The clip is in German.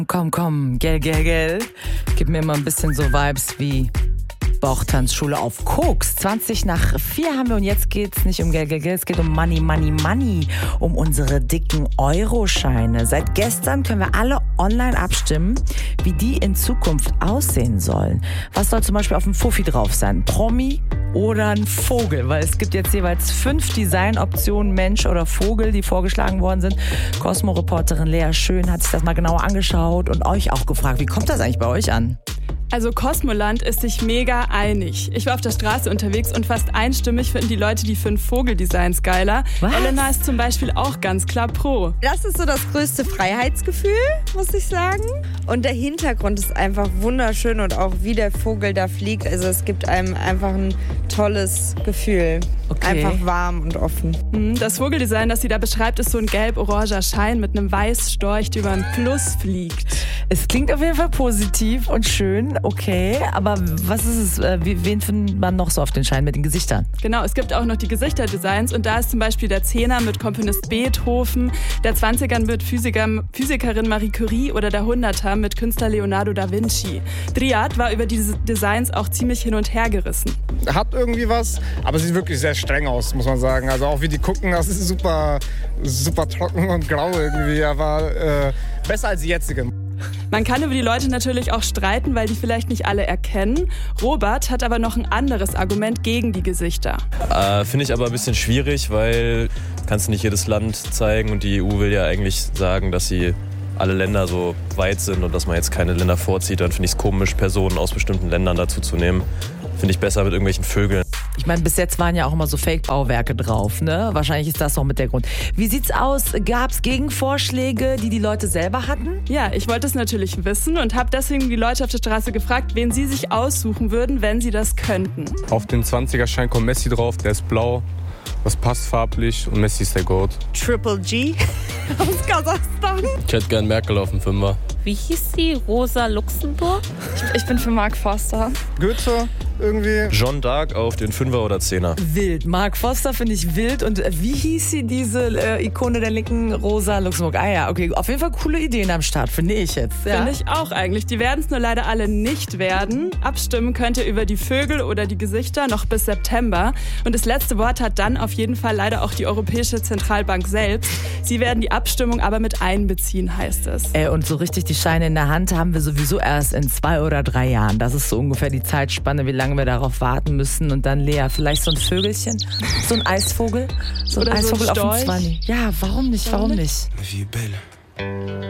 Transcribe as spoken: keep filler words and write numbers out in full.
Komm, komm, gell, gell, gell. Gib mir immer ein bisschen so Vibes wie Bauchtanzschule auf Koks. zwanzig nach vier haben wir und jetzt geht's nicht um Geld, Geld, Geld, es geht um Money, Money, Money, um unsere dicken Euroscheine. Seit gestern können wir alle online abstimmen, wie die in Zukunft aussehen sollen. Was soll zum Beispiel auf dem Fuffi drauf sein? Promi oder ein Vogel? Weil es gibt jetzt jeweils fünf Designoptionen, Mensch oder Vogel, die vorgeschlagen worden sind. Cosmo-Reporterin Lea Schön hat sich das mal genauer angeschaut und euch auch gefragt, wie kommt das eigentlich bei euch an? Also Cosmoland ist sich mega einig. Ich war auf der Straße unterwegs und fast einstimmig finden die Leute die fünf Vogeldesigns geiler. Was? Elena ist zum Beispiel auch ganz klar pro. Das ist so das größte Freiheitsgefühl, muss ich sagen. Und der Hintergrund ist einfach wunderschön und auch wie der Vogel da fliegt. Also es gibt einem einfach ein tolles Gefühl. Okay. Einfach warm und offen. Das Vogeldesign, das sie da beschreibt, ist so ein gelb-oranger Schein mit einem Weißstorch, der über einen Fluss fliegt. Es klingt auf jeden Fall positiv und schön, okay. Aber was ist es? Wen findet man noch so auf den Scheinen mit den Gesichtern? Genau, es gibt auch noch die Gesichterdesigns und da ist zum Beispiel der Zehner mit Komponist Beethoven, der Zwanziger mit Physiker, Physikerin Marie Curie oder der Hunderter mit Künstler Leonardo da Vinci. Driad war über diese Designs auch ziemlich hin und her gerissen. Hat irgendwie was, aber sieht wirklich sehr streng aus, muss man sagen. Also auch wie die gucken, das ist super, super trocken und grau irgendwie, aber äh, besser als die jetzigen. Man kann über die Leute natürlich auch streiten, weil die vielleicht nicht alle erkennen. Robert hat aber noch ein anderes Argument gegen die Gesichter. Äh, Finde ich aber ein bisschen schwierig, weil kannst nicht jedes Land zeigen und die E U will ja eigentlich sagen, dass sie alle Länder so weit sind und dass man jetzt keine Länder vorzieht. Dann finde ich es komisch, Personen aus bestimmten Ländern dazu zu nehmen. Finde ich besser mit irgendwelchen Vögeln. Ich meine, bis jetzt waren ja auch immer so Fake-Bauwerke drauf, ne? Wahrscheinlich ist das auch mit der Grund. Wie sieht's aus? Gab's Gegenvorschläge, die die Leute selber hatten? Ja, ich wollte es natürlich wissen und habe deswegen die Leute auf der Straße gefragt, wen sie sich aussuchen würden, wenn sie das könnten. Auf den zwanziger-Schein kommt Messi drauf, der ist blau. Das passt farblich und Messi ist der Goat. Triple G aus Kasachstan. Ich hätte gern Merkel auf dem Fünfer. Wie hieß sie? Rosa Luxemburg? Ich, ich bin für Mark Forster. Goethe irgendwie. Jeanne d'Arc auf den Fünfer oder Zehner. Wild. Mark Foster finde ich wild. Und wie hieß sie, diese äh, Ikone der Linken? Rosa Luxemburg. Ah ja, okay. Auf jeden Fall coole Ideen am Start, finde ich jetzt. Ja? Finde ich auch eigentlich. Die werden es nur leider alle nicht werden. Abstimmen könnt ihr über die Vögel oder die Gesichter noch bis September. Und das letzte Wort hat dann auf jeden Fall leider auch die Europäische Zentralbank selbst. Sie werden die Abstimmung aber mit einbeziehen, heißt es. Äh, und so richtig die Scheine in der Hand haben wir sowieso erst in zwei oder drei Jahren. Das ist so ungefähr die Zeitspanne, wie lange wir darauf warten müssen. Und dann, Lea, vielleicht so ein Vögelchen, so ein Eisvogel, so ein Oder Eisvogel so ein auf dem Storch. Zwanni. Ja, warum nicht, warum nicht? Wie Bälle.